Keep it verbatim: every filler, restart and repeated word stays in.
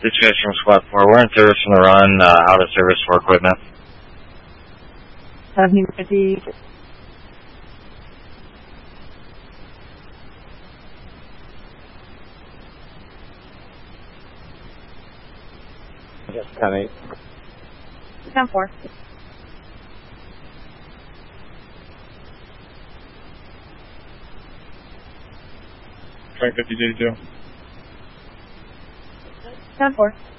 Situation from Squad four. We're in service from the run, uh, out of service for equipment. Avenue fifty. Yes, ten eight. ten four. Track fifty J two. ten four.